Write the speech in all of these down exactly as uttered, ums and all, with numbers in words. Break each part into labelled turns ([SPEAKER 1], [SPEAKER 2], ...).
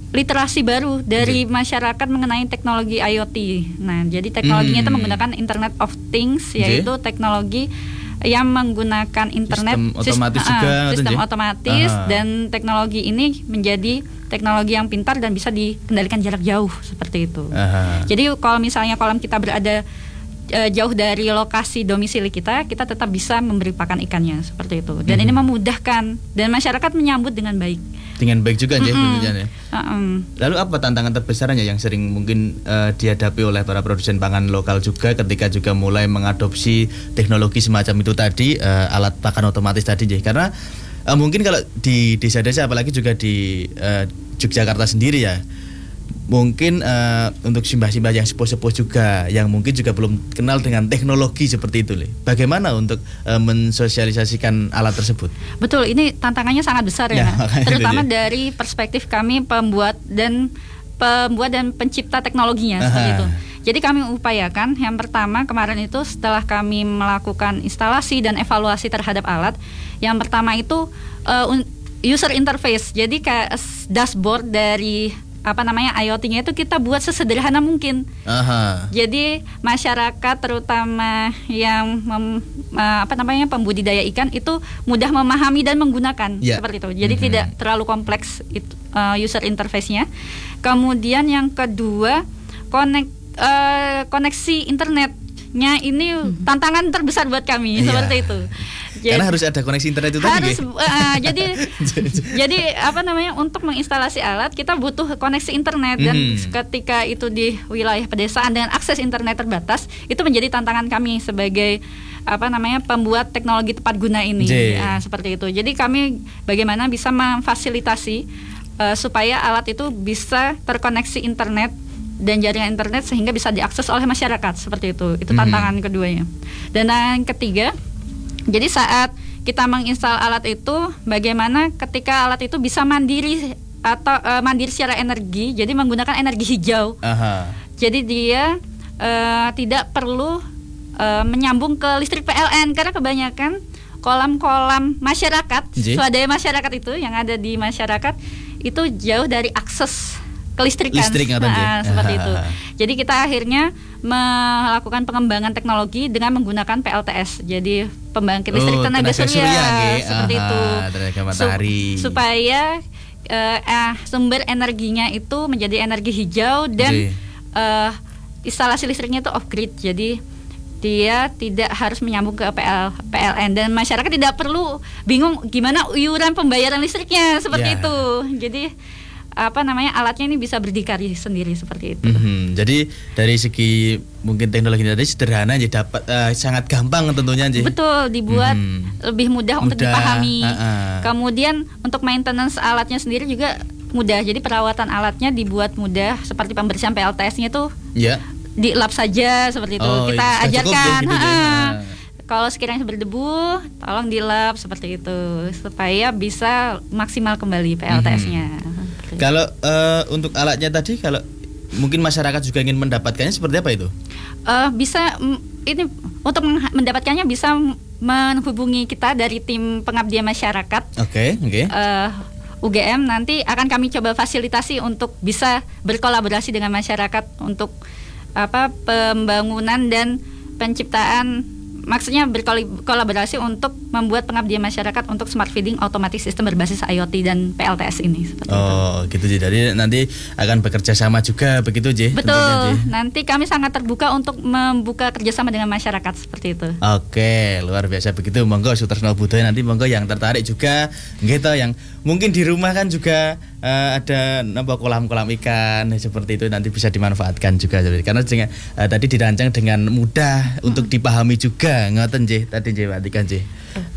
[SPEAKER 1] literasi baru dari
[SPEAKER 2] Oke.
[SPEAKER 1] masyarakat mengenai teknologi I O T. Nah, jadi teknologinya itu
[SPEAKER 2] Hmm.
[SPEAKER 1] menggunakan Internet of Things, yaitu teknologi yang menggunakan internet,
[SPEAKER 2] Sistem otomatis
[SPEAKER 1] sis-
[SPEAKER 2] juga,
[SPEAKER 1] uh,
[SPEAKER 2] atau
[SPEAKER 1] sistem
[SPEAKER 2] nggih?
[SPEAKER 1] otomatis,
[SPEAKER 2] Aha.
[SPEAKER 1] dan teknologi ini menjadi teknologi yang pintar dan bisa dikendalikan jarak jauh seperti itu.
[SPEAKER 2] Aha.
[SPEAKER 1] Jadi kalau misalnya kolam kita berada uh, jauh dari lokasi domisili kita, kita tetap bisa memberi pakan ikannya seperti itu. Dan
[SPEAKER 2] Mhm.
[SPEAKER 1] ini memudahkan dan masyarakat menyambut dengan baik.
[SPEAKER 2] Dengan baik juga Nje,
[SPEAKER 1] Mm-mm.
[SPEAKER 2] tentunya ya.
[SPEAKER 1] Uh-um.
[SPEAKER 2] Lalu apa tantangan terbesarnya yang sering mungkin uh, dihadapi oleh para produsen pangan lokal juga ketika juga mulai mengadopsi teknologi semacam itu tadi, uh, alat pakan otomatis tadi Nje? Karena uh, mungkin kalau di desa-desa apalagi juga di uh, Yogyakarta sendiri ya, mungkin uh, untuk simbah-simbah yang sepuh-sepuh juga yang mungkin juga belum kenal dengan teknologi seperti itu, Le. Bagaimana untuk uh, mensosialisasikan alat tersebut?
[SPEAKER 1] Betul, ini tantangannya sangat besar ya,
[SPEAKER 2] Ya, makanya
[SPEAKER 1] terutama
[SPEAKER 2] itu dia.
[SPEAKER 1] dari perspektif kami pembuat dan pembuat dan pencipta teknologinya seperti
[SPEAKER 2] Aha.
[SPEAKER 1] itu. Jadi kami upayakan yang pertama kemarin itu setelah kami melakukan instalasi dan evaluasi terhadap alat, yang pertama itu uh, user interface. Jadi kayak dashboard dari apa namanya I O T-nya itu kita buat sesederhana mungkin.
[SPEAKER 2] Aha.
[SPEAKER 1] Jadi masyarakat terutama yang mem, uh, apa namanya pembudidaya ikan itu mudah memahami dan menggunakan
[SPEAKER 2] Ya.
[SPEAKER 1] seperti itu. Jadi
[SPEAKER 2] Mhm.
[SPEAKER 1] tidak terlalu kompleks itu, uh, user interface-nya. Kemudian yang kedua konek, uh, koneksi internetnya ini
[SPEAKER 2] Mhm.
[SPEAKER 1] tantangan terbesar buat kami
[SPEAKER 2] Iya.
[SPEAKER 1] seperti itu.
[SPEAKER 2] Karena harus ada koneksi internet itu tadi
[SPEAKER 1] harus
[SPEAKER 2] Nge?
[SPEAKER 1] uh, jadi jadi apa namanya untuk menginstalasi alat kita butuh koneksi internet dan
[SPEAKER 2] Hmm.
[SPEAKER 1] ketika itu di wilayah pedesaan dengan akses internet terbatas itu menjadi tantangan kami sebagai apa namanya pembuat teknologi tepat guna ini.
[SPEAKER 2] J.
[SPEAKER 1] Nah, seperti itu. Jadi kami bagaimana bisa memfasilitasi uh, supaya alat itu bisa terkoneksi internet dan jaringan internet sehingga bisa diakses oleh masyarakat seperti itu. Itu
[SPEAKER 2] Hmm.
[SPEAKER 1] tantangan keduanya. Dan yang ketiga, jadi saat kita menginstal alat itu, bagaimana ketika alat itu bisa mandiri atau uh, mandiri secara energi, jadi menggunakan energi hijau.
[SPEAKER 2] Aha.
[SPEAKER 1] Jadi dia uh, tidak perlu uh, menyambung ke listrik P L N karena kebanyakan kolam-kolam masyarakat,
[SPEAKER 2] Ji.
[SPEAKER 1] swadaya masyarakat itu yang ada di masyarakat itu jauh dari akses kelistrikan.
[SPEAKER 2] Listrik ngaten, Ji.
[SPEAKER 1] Nah, seperti itu.
[SPEAKER 2] Aha.
[SPEAKER 1] Jadi kita akhirnya melakukan pengembangan teknologi dengan menggunakan P L T S. Jadi pembangkit listrik
[SPEAKER 2] Oh,
[SPEAKER 1] tenaga,
[SPEAKER 2] tenaga
[SPEAKER 1] surya,
[SPEAKER 2] surya, nggih.
[SPEAKER 1] seperti
[SPEAKER 2] Aha,
[SPEAKER 1] itu.
[SPEAKER 2] tenaga matahari.
[SPEAKER 1] Sup- supaya eh, eh, sumber energinya itu menjadi energi hijau dan
[SPEAKER 2] Ji.
[SPEAKER 1] eh, instalasi listriknya itu off grid. Jadi dia tidak harus menyambung ke P L, P L N dan masyarakat tidak perlu bingung gimana iuran pembayaran listriknya seperti
[SPEAKER 2] Ya.
[SPEAKER 1] itu. Jadi apa namanya alatnya ini bisa berdikari sendiri seperti itu.
[SPEAKER 2] Mhm. Jadi dari segi mungkin teknologi tadi sederhana jadi dapat eh, sangat gampang tentunya Nji.
[SPEAKER 1] Betul, dibuat
[SPEAKER 2] Mhm.
[SPEAKER 1] lebih mudah, untuk
[SPEAKER 2] Mudah,
[SPEAKER 1] dipahami.
[SPEAKER 2] ha-ha.
[SPEAKER 1] Kemudian untuk maintenance alatnya sendiri juga mudah. Jadi perawatan alatnya dibuat mudah, seperti pembersihan P L T S-nya tuh
[SPEAKER 2] Ya.
[SPEAKER 1] di lap saja seperti itu.
[SPEAKER 2] Oh,
[SPEAKER 1] Kita
[SPEAKER 2] sudah cukup
[SPEAKER 1] ajarkan.
[SPEAKER 2] ya gitu, Nji.
[SPEAKER 1] ha-ha.
[SPEAKER 2] Nah.
[SPEAKER 1] Kalau sekiranya berdebu, tolong di lap seperti itu supaya bisa maksimal kembali P L T S-nya.
[SPEAKER 2] Kalau eh, untuk alatnya tadi kalau mungkin masyarakat juga ingin mendapatkannya seperti apa itu?
[SPEAKER 1] Eh, bisa mm, ini untuk meng- mendapatkannya bisa menghubungi kita dari tim pengabdian masyarakat.
[SPEAKER 2] Oke, oke.
[SPEAKER 1] eh, U G M nanti akan kami coba fasilitasi untuk bisa berkolaborasi dengan masyarakat untuk apa pembangunan dan penciptaan, maksudnya berkolaborasi untuk membuat pengabdian masyarakat untuk smart feeding otomatis sistem berbasis I O T dan P L T S ini seperti itu.
[SPEAKER 2] Oh, gitu Ji. Jadi nanti akan bekerja sama juga begitu Ji. tentunya,
[SPEAKER 1] Betul.
[SPEAKER 2] Ji.
[SPEAKER 1] Nanti kami sangat terbuka untuk membuka kerjasama dengan masyarakat seperti itu.
[SPEAKER 2] Oke, luar biasa begitu. Monggo Sutresno Budaya nanti monggo yang tertarik juga gitu yang mungkin di rumah kan juga eh, ada apa kolam-kolam ikan seperti itu nanti bisa dimanfaatkan juga karena dengan, eh, tadi dirancang dengan mudah untuk dipahami juga ngoten Nggih tadi Nggih Mbak Tika Nggih.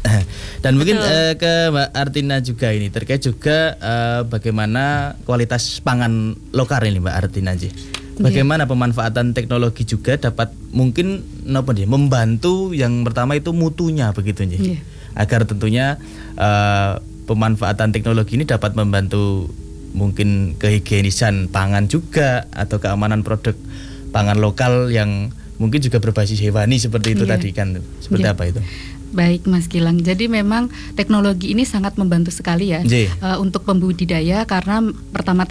[SPEAKER 2] Dan mungkin
[SPEAKER 1] Betul.
[SPEAKER 2] eh, ke Mbak Artina juga ini terkait juga eh, bagaimana kualitas pangan lokal ini Mbak Artina Nggih. Bagaimana pemanfaatan teknologi juga dapat mungkin napa nih membantu yang pertama itu mutunya begitu Nggih.
[SPEAKER 1] Iya.
[SPEAKER 2] Agar tentunya eh, pemanfaatan teknologi ini dapat membantu mungkin kehigienisan pangan juga atau keamanan produk pangan lokal yang mungkin juga berbasis hewani seperti itu
[SPEAKER 3] Iya.
[SPEAKER 2] tadi kan seperti
[SPEAKER 3] Iya.
[SPEAKER 2] apa itu?
[SPEAKER 3] Baik Mas Gilang, jadi memang teknologi ini sangat membantu sekali ya
[SPEAKER 2] Nggih.
[SPEAKER 3] uh, untuk pembudidaya karena pertama